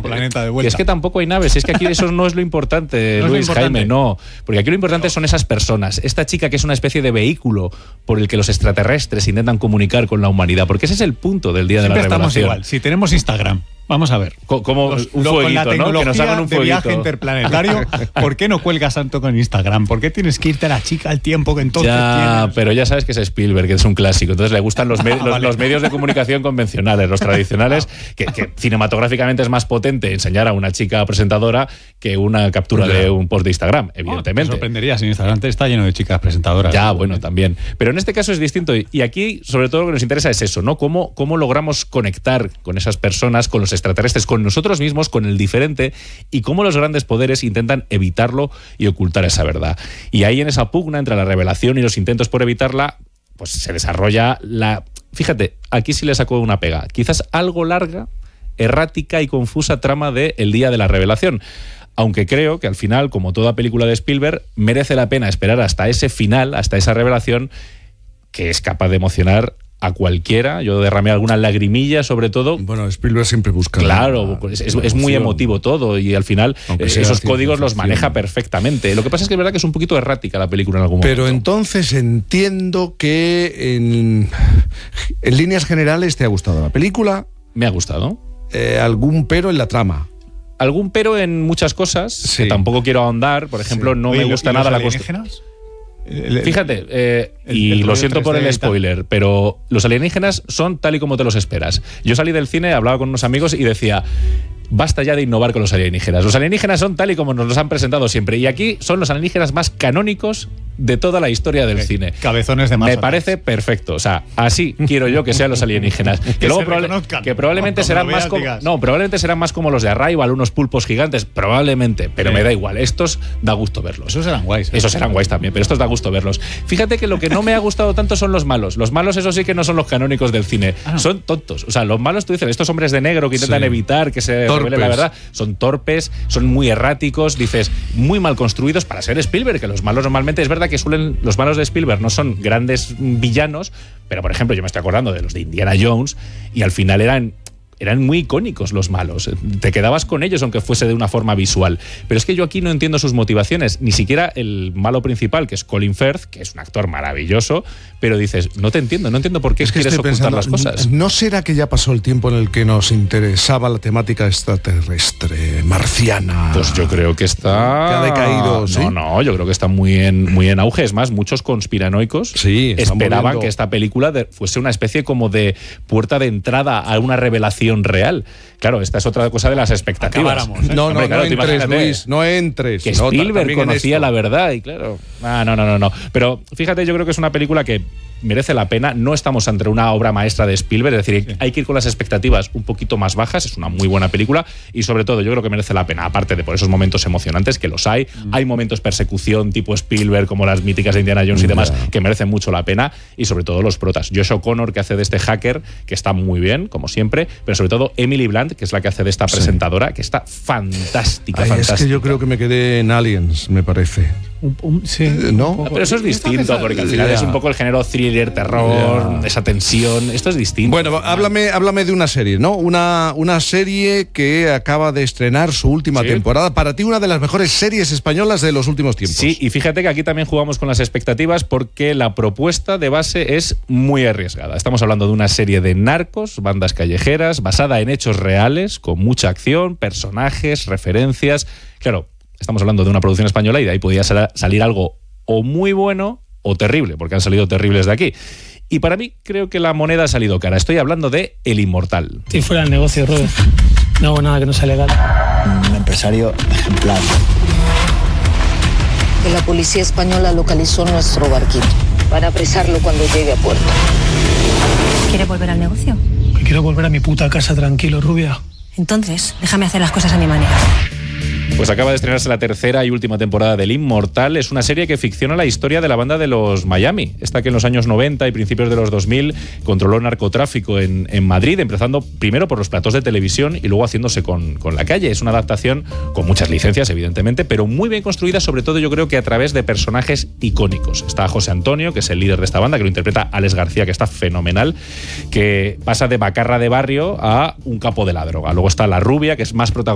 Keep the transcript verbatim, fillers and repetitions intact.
planeta de vuelta. Que es que tampoco hay naves, es que aquí eso no es lo importante, no Luis, es lo importante. Jaime, no. Porque aquí lo importante no. son esas personas. Esta chica que es una especie de vehículo por el que los extraterrestres intentan comunicar con la humanidad, porque ese es el punto del día Siempre de la revelación. Estamos igual. Si tenemos Instagram, vamos a ver. Como Los, un lo, fueguito, con la tecnología ¿no? Que nos hagan un de fueguito. Viaje interplanetario, ¿por qué no cuelgas tanto con Instagram? ¿Por qué tienes que irte a la chica al tiempo que entonces ya, tienes? Pero ya sabes que es Spielberg, que es un clásico. Entonces le gustan los, me ah, los, vale. los medios de comunicación convencionales, los tradicionales, que, que cinematográficamente es más potente enseñar a una chica presentadora que una captura claro. de un post de Instagram, evidentemente. Oh, te sorprendería, si Instagram está lleno de chicas presentadoras. Ya, bueno, también. Pero en este caso es distinto. Y aquí, sobre todo, lo que nos interesa es eso, ¿no? Cómo, cómo logramos conectar con esas personas, con los extraterrestres, con nosotros mismos, con el diferente, y cómo los grandes poderes intentan evitarlo y ocultar esa verdad. Y ahí, en esa pugna entre la revelación y los intentos por evitarla, pues se desarrolla la... Fíjate, aquí sí le sacó una pega. Quizás algo larga, errática y confusa trama de El día de la revelación. Aunque creo que al final, como toda película de Spielberg, merece la pena esperar hasta ese final, hasta esa revelación, que es capaz de emocionar a cualquiera. Yo derramé algunas lagrimillas, sobre todo. Bueno, Spielberg siempre busca. Claro, la, es, es, es muy emotivo todo y al final esos códigos los maneja perfectamente. Lo que pasa es que es verdad que es un poquito errática la película en algún momento. Pero entonces entiendo que en, en líneas generales te ha gustado la película. Me ha gustado. Eh, ¿Algún pero en la trama? Algún pero en muchas cosas, sí. que tampoco quiero ahondar. Por ejemplo, sí. no Oye, me gusta nada la cuestión. Fíjate, eh, el, y el lo siento por el spoiler, pero los alienígenas son tal y como te los esperas. Yo salí del cine, hablaba con unos amigos y decía... Basta ya de innovar con los alienígenas. Los alienígenas son tal y como nos los han presentado siempre. Y aquí son los alienígenas más canónicos de toda la historia del okay. cine. Cabezones de más. Me parece perfecto. O sea, así quiero yo que sean los alienígenas. Que, que luego probable, que probablemente no, serán más como, no, probablemente serán más como los de Arrival, unos pulpos gigantes, probablemente, pero sí. me da igual. Estos da gusto verlos. Esos serán guays. Esos serán guays también, pero estos da gusto verlos. Fíjate que lo que no me ha gustado tanto son los malos. Los malos, eso sí que no son los canónicos del cine. Ah, no. Son tontos. O sea, los malos, tú dices, estos hombres de negro que intentan sí. evitar que se revele la verdad, son torpes, son muy erráticos, dices, muy mal construidos para ser Spielberg, que los malos normalmente es verdad que suelen, los malos de Spielberg no son grandes villanos, pero por ejemplo yo me estoy acordando de los de Indiana Jones y al final eran eran muy icónicos los malos. Te quedabas con ellos aunque fuese de una forma visual. Pero es que yo aquí no entiendo sus motivaciones. Ni siquiera el malo principal, que es Colin Firth, que es un actor maravilloso, pero dices, no te entiendo, no entiendo por qué es quieres ocultar pensando, las cosas. ¿No será que ya pasó el tiempo en el que nos interesaba la temática extraterrestre, marciana? Pues yo creo que está... Que ha decaído, ¿sí? No, no, yo creo que está muy en, muy en auge. Es más, muchos conspiranoicos sí, esperaban volviendo... que esta película de, fuese una especie como de puerta de entrada a una revelación real. Claro, esta es otra cosa de las expectativas. ¿eh? No, no, Hombre, claro, no entres, Luis, no entres. Que no, Spielberg conocía la verdad y claro... Ah, no, no, no, no. Pero fíjate, yo creo que es una película que merece la pena. No estamos ante una obra maestra de Spielberg, es decir, sí. hay que ir con las expectativas un poquito más bajas. Es una muy buena película y sobre todo yo creo que merece la pena, aparte de por esos momentos emocionantes que los hay. Mm. Hay momentos persecución tipo Spielberg, como las míticas de Indiana Jones y demás, yeah. que merecen mucho la pena, y sobre todo los protas. Josh O'Connor, que hace de este hacker, que está muy bien, como siempre, pero sobre todo Emily Blunt, que es la que hace de esta presentadora, sí. que está fantástica, Ay, fantástica. Es que yo creo que me quedé en Aliens, me parece. Un, un, sí, eh, ¿no? no, pero eso es distinto, porque al final yeah. es un poco el género thriller, terror, yeah. esa tensión. Esto es distinto. Bueno, háblame, háblame de una serie, ¿no? Una, una serie que acaba de estrenar su última ¿Sí? temporada. Para ti, una de las mejores series españolas de los últimos tiempos. Sí, y fíjate que aquí también jugamos con las expectativas porque la propuesta de base es muy arriesgada. Estamos hablando de una serie de narcos, bandas callejeras, basada en hechos reales, con mucha acción, personajes, referencias. Claro, estamos hablando de una producción española y de ahí podía salir algo o muy bueno o terrible, porque han salido terribles de aquí. Y para mí creo que la moneda ha salido cara. Estoy hablando de El Inmortal. Si fuera el negocio, Robert, no hago nada que no sea legal. Un empresario ejemplar. Que la policía española localizó nuestro barquito para apresarlo cuando llegue a puerto. ¿Quiere volver al negocio? Que quiero volver a mi puta casa tranquilo, rubia. Entonces, déjame hacer las cosas a mi manera. Pues acaba de estrenarse la tercera y última temporada del Inmortal. Es una serie que ficciona la historia de la banda de los Miami, esta que en los años noventa y principios de los dos mil controló narcotráfico en, en Madrid, empezando primero por los platós de televisión y luego haciéndose con, con la calle. Es una adaptación con muchas licencias, evidentemente, pero muy bien construida, sobre todo yo creo que a través de personajes icónicos. Está José Antonio, que es el líder de esta banda, que lo interpreta Alex García, que está fenomenal, que pasa de bacarra de barrio a un capo de la droga. Luego está la rubia, que es más protagonista